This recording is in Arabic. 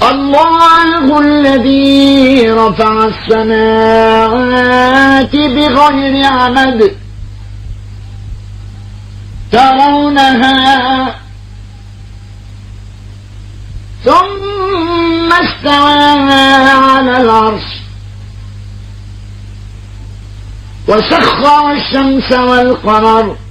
الله الذي رفع السماوات بغير عمد ترونها ثم استوى على العرش وسخر الشمس والقمر